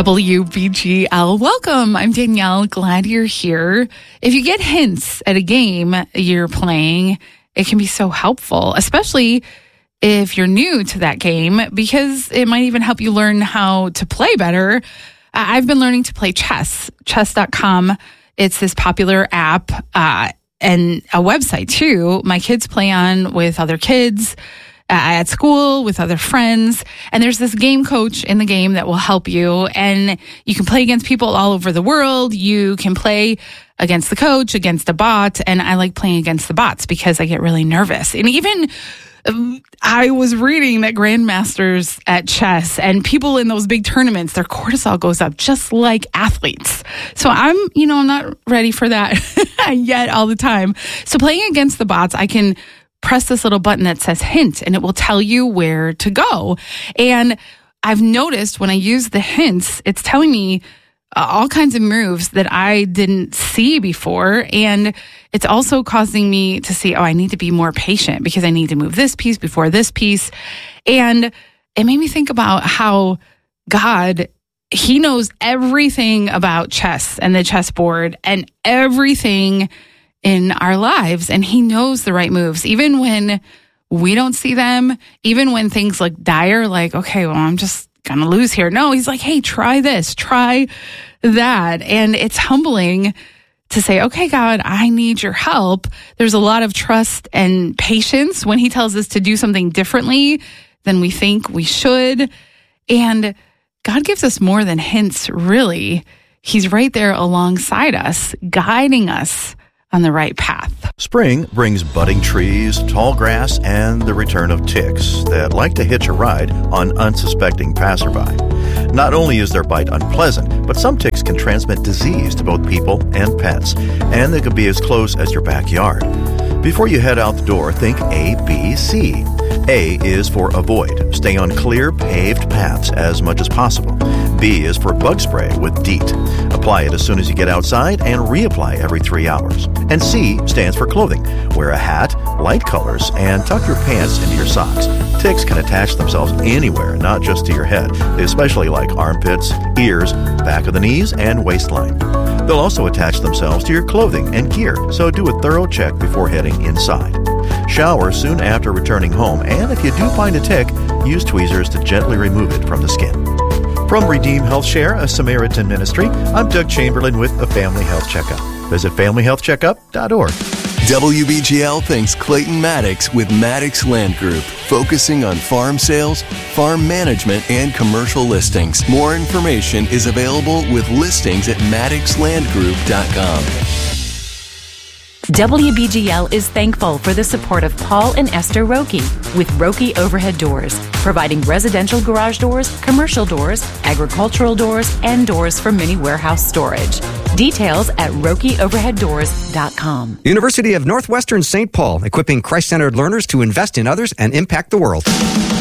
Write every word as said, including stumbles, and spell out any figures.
W B G L. Welcome. I'm Danielle. Glad you're here. If you get hints at a game you're playing, it can be so helpful, especially if you're new to that game, because it might even help you learn how to play better. I've been learning to play chess, chess dot com. It's this popular app uh, and a website too. My kids play on with other kids at school, with other friends. And there's this game coach in the game that will help you. And you can play against people all over the world. You can play against the coach, against a bot. And I like playing against the bots because I get really nervous. And even um, I was reading that grandmasters at chess and people in those big tournaments, their cortisol goes up just like athletes. So I'm, you know, I'm not ready for that yet all the time. So playing against the bots, I can press this little button that says hint, and it will tell you where to go. And I've noticed when I use the hints, it's telling me uh, all kinds of moves that I didn't see before. And it's also causing me to see, oh, I need to be more patient because I need to move this piece before this piece. And it made me think about how God, he knows everything about chess and the chessboard and everything in our lives, and he knows the right moves, even when we don't see them, even when things look dire, like, okay, well, I'm just gonna lose here. No, he's like, hey, try this, try that. And it's humbling to say, okay, God, I need your help. There's a lot of trust and patience when he tells us to do something differently than we think we should. And God gives us more than hints, really. He's right there alongside us, guiding us on the right path. Spring brings budding trees, tall grass, and the return of ticks that like to hitch a ride on unsuspecting passerby. Not only is their bite unpleasant, but some ticks can transmit disease to both people and pets, and they could be as close as your backyard. Before you head out the door, think A, B, C. A is for avoid. Stay on clear, paved paths as much as possible. B is for bug spray with DEET. Apply it as soon as you get outside and reapply every three hours. And C stands for clothing. Wear a hat, light colors, and tuck your pants into your socks. Ticks can attach themselves anywhere, not just to your head. They especially like armpits, ears, back of the knees, and waistline. They'll also attach themselves to your clothing and gear, so do a thorough check before heading inside. Shower soon after returning home, and if you do find a tick, use tweezers to gently remove it from the skin. From Redeem Health Share, a Samaritan ministry, I'm Doug Chamberlain with a Family Health Checkup. Visit family health checkup dot org. W B G L thanks Clayton Maddox with Maddox Land Group, focusing on farm sales, farm management, and commercial listings. More information is available with listings at maddox land group dot com. W B G L is thankful for the support of Paul and Esther Roki with Roki Overhead Doors, providing residential garage doors, commercial doors, agricultural doors, and doors for mini warehouse storage. Details at roki overhead doors dot com. University of Northwestern Saint Paul, equipping Christ-centered learners to invest in others and impact the world.